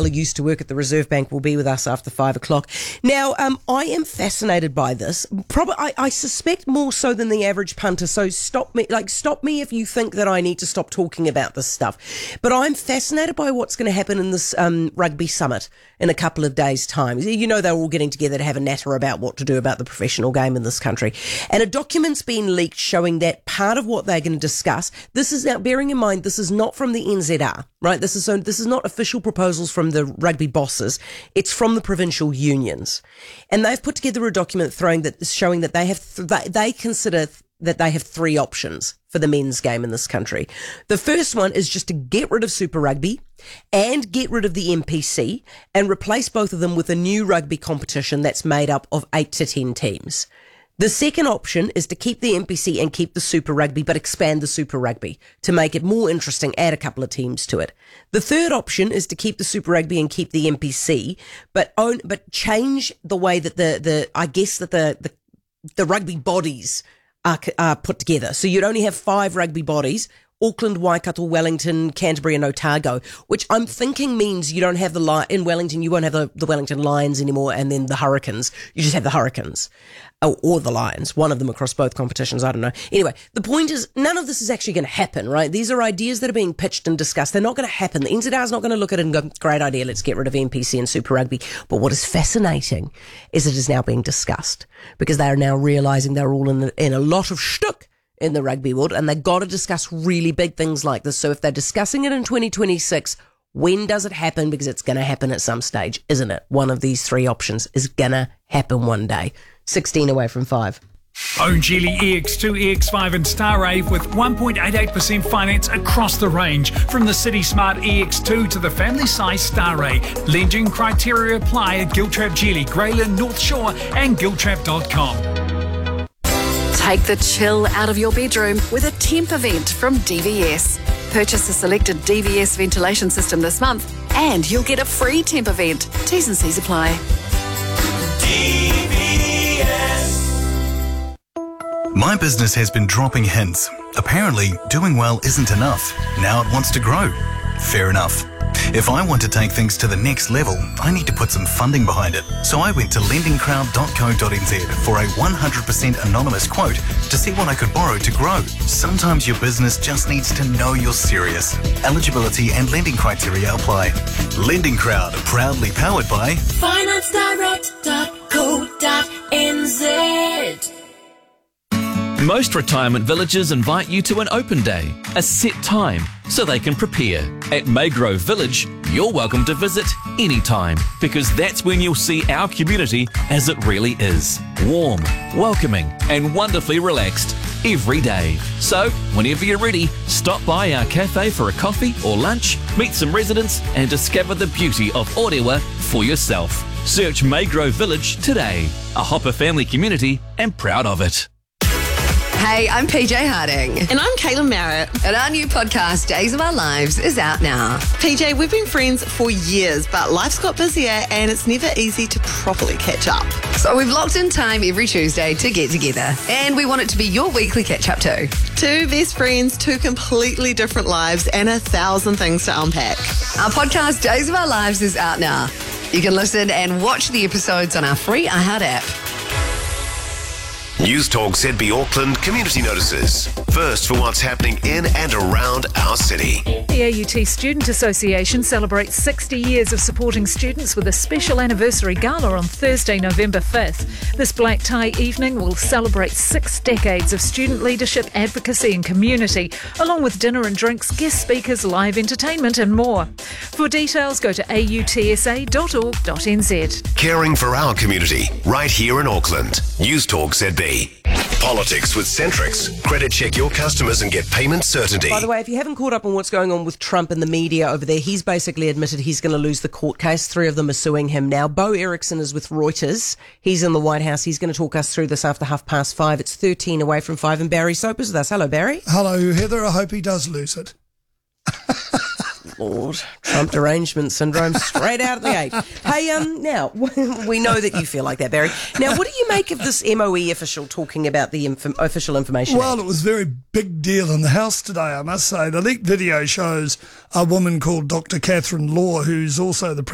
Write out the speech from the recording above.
fella who used to work at the Reserve Bank, will be with us after 5 o'clock. Now, I am fascinated by this. I suspect more so than the average punter. So stop me if you think that I need to stop talking about this stuff. But I'm fascinated by what's going to happen in this rugby summit in a couple of days' time. You know, they're all getting together to have a natter about what to do about the professional game in this country. And a document's been leaked showing that part of what they're going to discuss, this is now, bearing in mind, this is not from the NZR, right? This is not official proposals from the rugby bosses. It's from the provincial unions. And they've put together a document showing that they consider that they have three options for the men's game in this country. The first one is just to get rid of Super Rugby and get rid of the NPC and replace both of them with a new rugby competition that's made up of 8 to 10 teams. The second option is to keep the NPC and keep the Super Rugby, but expand the Super Rugby to make it more interesting, add a couple of teams to it. The third option is to keep the Super Rugby and keep the NPC, but change the way that the rugby bodies are put together. So you'd only have 5 rugby bodies: Auckland, Waikato, Wellington, Canterbury and Otago, which I'm thinking means you don't have in Wellington, you won't have the Wellington Lions anymore, and then the Hurricanes. You just have the Hurricanes. Or the Lions, one of them across both competitions, I don't know. Anyway, the point is, none of this is actually going to happen, right? These are ideas that are being pitched and discussed. They're not going to happen. The NZR is not going to look at it and go, great idea, let's get rid of NPC and Super Rugby. But what is fascinating is it is now being discussed, because they are now realising they're all in a lot of shtuck in the rugby world, and they've got to discuss really big things like this. So if they're discussing it in 2026, when does it happen? Because it's going to happen at some stage, isn't it? One of these three options is going to happen one day. 16 away from 5. Own Geely EX2, EX5 and Starrave with 1.88% finance across the range. From the City Smart EX2 to the family size Starray. Lending criteria apply at Giltrap Geely, Greyland, North Shore and giltrap.com. Take the chill out of your bedroom with a temp event from DVS. Purchase a selected DVS ventilation system this month and you'll get a free temp event. T's and C's apply. My business has been dropping hints. Apparently, doing well isn't enough. Now it wants to grow. Fair enough. If I want to take things to the next level, I need to put some funding behind it. So I went to lendingcrowd.co.nz for a 100% anonymous quote to see what I could borrow to grow. Sometimes your business just needs to know you're serious. Eligibility and lending criteria apply. Lending Crowd, proudly powered by FinanceDirect.co.nz. Most retirement villages invite you to an open day, a set time, so they can prepare. At Maygrove Village, you're welcome to visit anytime, because that's when you'll see our community as it really is. Warm, welcoming and wonderfully relaxed every day. So, whenever you're ready, stop by our cafe for a coffee or lunch, meet some residents and discover the beauty of Orewa for yourself. Search Maygrove Village today, a Hopper family community and proud of it. Hey, I'm PJ Harding. And I'm Caitlin Merritt. And our new podcast, Days of Our Lives, is out now. PJ, we've been friends for years, but life's got busier and it's never easy to properly catch up. So we've locked in time every Tuesday to get together. And we want it to be your weekly catch-up too. Two best friends, two completely different lives, and 1,000 things to unpack. Our podcast, Days of Our Lives, is out now. You can listen and watch the episodes on our free iHeart app. News Talk ZB Auckland community notices. First for what's happening in and around our city. The AUT Student Association celebrates 60 years of supporting students with a special anniversary gala on Thursday, November 5th. This black tie evening will celebrate 6 decades of student leadership, advocacy and community, along with dinner and drinks, guest speakers, live entertainment and more. For details, go to autsa.org.nz. Caring for our community, right here in Auckland. News Talk ZB. Politics with Centrix. Credit check your customers and get payment certainty. By the way, if you haven't caught up on what's going on with Trump and the media over there, he's basically admitted he's going to lose the court case. 3 of them are suing him now. Bo Erickson is with Reuters. He's in the White House. He's going to talk us through this after 5:30. It's 13 away from 5, and Barry Soap is with us. Hello, Barry. Hello, Heather. I hope he does lose it. Lord, Trump derangement syndrome straight out of the gate. Hey, now, we know that you feel like that, Barry. Now, what do you make of this MOE official talking about the official information? Well, it was a very big deal in the House today, I must say. The leaked video shows a woman called Dr. Catherine Law, who's also the